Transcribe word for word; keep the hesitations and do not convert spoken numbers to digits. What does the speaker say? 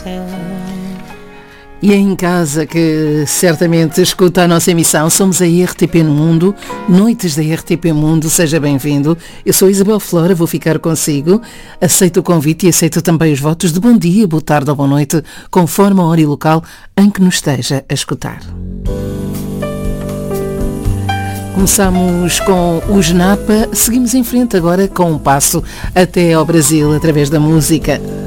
E em casa, que certamente escuta a nossa emissão, somos a R T P no Mundo, Noites da R T P Mundo, seja bem-vindo. Eu sou Isabel Flora, vou ficar consigo. Aceito o convite e aceito também os votos de bom dia, boa tarde ou boa noite, conforme a hora e local em que nos esteja a escutar. Começamos com o Genapa, seguimos em frente agora com um passo até ao Brasil através da música.